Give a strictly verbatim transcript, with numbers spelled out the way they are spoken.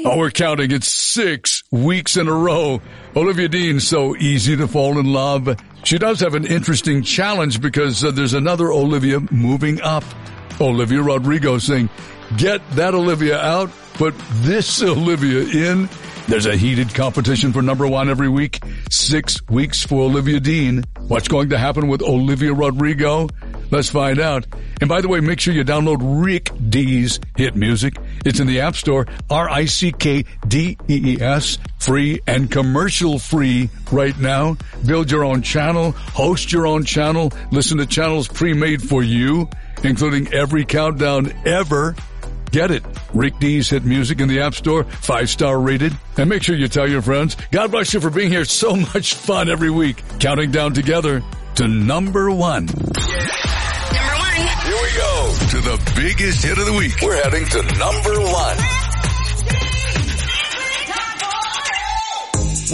Oh, we're counting. It's six weeks in a row. Olivia Dean, so easy to fall in love. She does have an interesting challenge because uh, there's another Olivia moving up. Olivia Rodrigo saying, get that Olivia out, put this Olivia in. There's a heated competition for number one every week. Six weeks for Olivia Dean. What's going to happen with Olivia Rodrigo? Let's find out. And by the way, make sure you download Rick D's Hit Music. It's in the App Store, R I C K D E E S, free and commercial free right now. Build your own channel, host your own channel, listen to channels pre-made for you, including every countdown ever. Get it. Rick D's Hit Music in the App Store, five-star rated. And make sure you tell your friends. God bless you for being here. So much fun every week. Counting down together to number one. Number one. Here we go to the biggest hit of the week. We're heading to number one.